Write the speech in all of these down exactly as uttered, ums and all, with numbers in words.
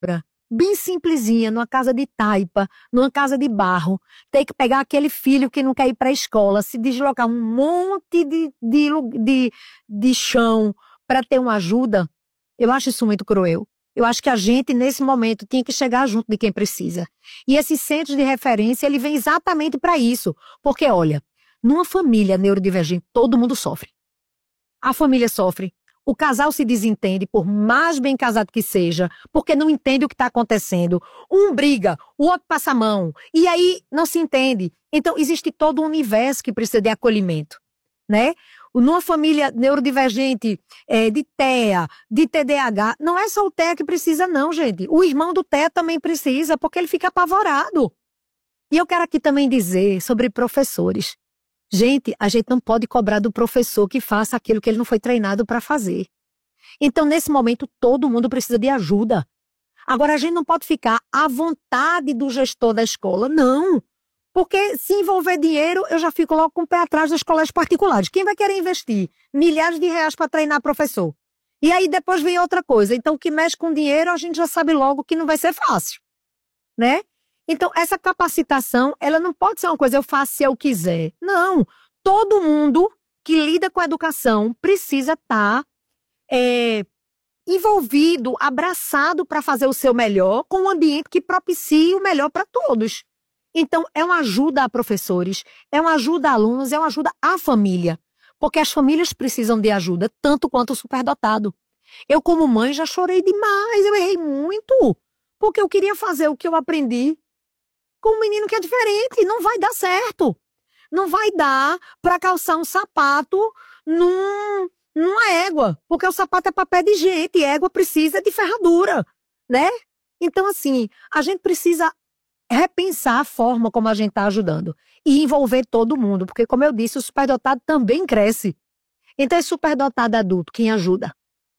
bem simplesinha, numa casa de taipa, numa casa de barro, ter que pegar aquele filho que não quer ir para a escola, se deslocar um monte de, de, de, de chão para ter uma ajuda, eu acho isso muito cruel. Eu acho que a gente, nesse momento, tinha que chegar junto de quem precisa. E esse centro de referência, ele vem exatamente para isso. Porque, olha, numa família neurodivergente, todo mundo sofre. A família sofre. O casal se desentende, por mais bem casado que seja, porque não entende o que está acontecendo. Um briga, o outro passa a mão, e aí não se entende. Então, existe todo um universo que precisa de acolhimento, né? Numa família neurodivergente, é, de T E A, de T D A H, não é só o T E A que precisa não, gente. O irmão do T E A também precisa, porque ele fica apavorado. E eu quero aqui também dizer sobre professores. Gente, a gente não pode cobrar do professor que faça aquilo que ele não foi treinado para fazer. Então, nesse momento, todo mundo precisa de ajuda. Agora, a gente não pode ficar à vontade do gestor da escola, não. Porque se envolver dinheiro, eu já fico logo com o pé atrás das escolas particulares. Quem vai querer investir milhares de reais para treinar professor? E aí depois vem outra coisa. Então, o que mexe com dinheiro, a gente já sabe logo que não vai ser fácil, né? Então, essa capacitação, ela não pode ser uma coisa, eu faço se eu quiser. Não. Todo mundo que lida com a educação precisa estar é, envolvido, abraçado para fazer o seu melhor, com um ambiente que propicie o melhor para todos. Então, é uma ajuda a professores, é uma ajuda a alunos, é uma ajuda à família. Porque as famílias precisam de ajuda, tanto quanto o superdotado. Eu, como mãe, já chorei demais, eu errei muito. Porque eu queria fazer o que eu aprendi com um menino que é diferente, não vai dar certo. Não vai dar para calçar um sapato num, numa égua, porque o sapato é para pé de gente, e égua precisa de ferradura, né? Então, assim, a gente precisa repensar a forma como a gente está ajudando e envolver todo mundo, porque, como eu disse, o superdotado também cresce. Então, é superdotado adulto quem ajuda,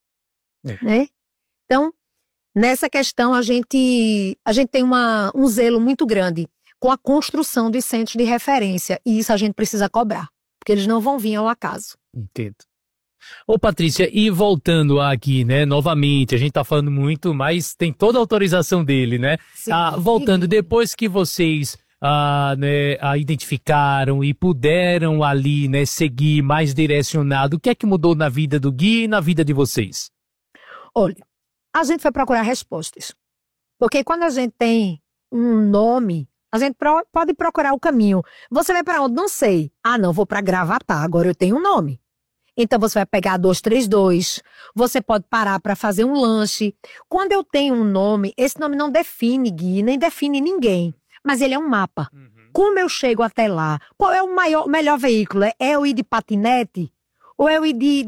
é. Né? Então, nessa questão, a gente, a gente tem uma, um zelo muito grande com a construção dos centros de referência. E isso a gente precisa cobrar, porque eles não vão vir ao acaso. Entendo. Ô, Patrícia, e voltando aqui, né, novamente, a gente tá falando muito, mas tem toda a autorização dele, né? Sim. Ah, voltando, depois que vocês ah, né, ah, identificaram e puderam ali, né, seguir mais direcionado, o que é que mudou na vida do Gui e na vida de vocês? Olha, a gente foi procurar respostas. Porque quando a gente tem um nome, a gente pro, pode procurar o caminho. Você vai para onde? Não sei. Ah, não, vou para Gravatá, agora eu tenho um nome. Então você vai pegar a duzentos e trinta e dois, você pode parar para fazer um lanche. Quando eu tenho um nome, esse nome não define Gui, nem define ninguém, mas ele é um mapa. Uhum. Como eu chego até lá? Qual é o maior, melhor veículo? É eu ir de patinete? Ou eu ir de,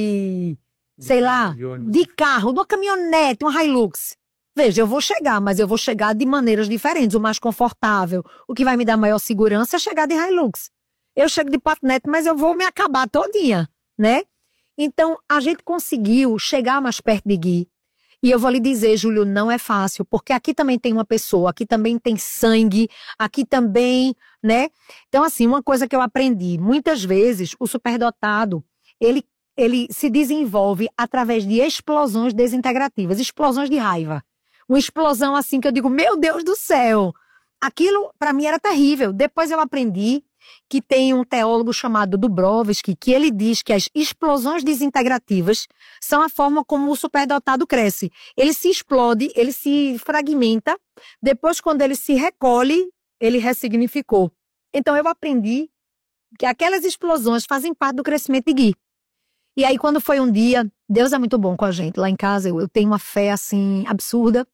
de sei lá, de carro, de uma caminhonete, uma Hilux? Veja, eu vou chegar, mas eu vou chegar de maneiras diferentes. O mais confortável, o que vai me dar maior segurança é chegar de Hilux. Eu chego de patinete, mas eu vou me acabar todinha, né? Então, a gente conseguiu chegar mais perto de Gui. E eu vou lhe dizer, Júlio, não é fácil, porque aqui também tem uma pessoa, aqui também tem sangue, aqui também, né? Então, assim, uma coisa que eu aprendi, muitas vezes o superdotado, ele, ele se desenvolve através de explosões desintegrativas, explosões de raiva. Uma explosão assim que eu digo, meu Deus do céu! Aquilo, para mim, era terrível. Depois eu aprendi que tem um teólogo chamado Dubrovsky, que ele diz que as explosões desintegrativas são a forma como o superdotado cresce. Ele se explode, ele se fragmenta, depois quando ele se recolhe, ele ressignificou. Então eu aprendi que aquelas explosões fazem parte do crescimento de Gui. E aí quando foi um dia, Deus é muito bom com a gente, lá em casa eu, eu tenho uma fé assim absurda,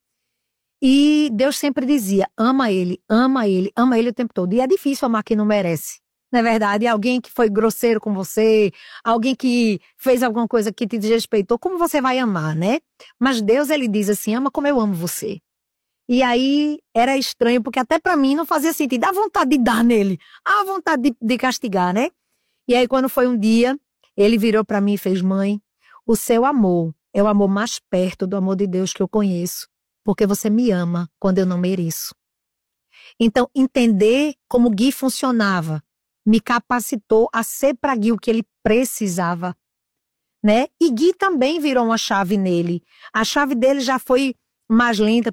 e Deus sempre dizia, ama ele, ama ele, ama ele o tempo todo. E é difícil amar quem não merece, não é verdade? Alguém que foi grosseiro com você, alguém que fez alguma coisa que te desrespeitou, como você vai amar, né? Mas Deus, ele diz assim, ama como eu amo você. E aí era estranho, porque até pra mim não fazia sentido. Dá vontade de dar nele, a vontade de, de castigar, né? E aí quando foi um dia, ele virou pra mim e fez, mãe, o seu amor é o amor mais perto do amor de Deus que eu conheço. Porque você me ama quando eu não mereço. Então, entender como Gui funcionava me capacitou a ser para Gui o que ele precisava, né? E Gui também virou uma chave nele. A chave dele já foi mais lenta,